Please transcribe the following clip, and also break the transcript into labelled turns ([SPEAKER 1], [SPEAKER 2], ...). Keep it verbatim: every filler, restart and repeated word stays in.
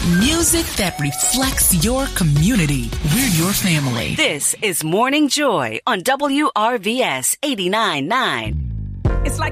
[SPEAKER 1] Music that reflects your community. We're your family.
[SPEAKER 2] This is Morning Joy on W R V S eighty-nine point nine.
[SPEAKER 3] It's like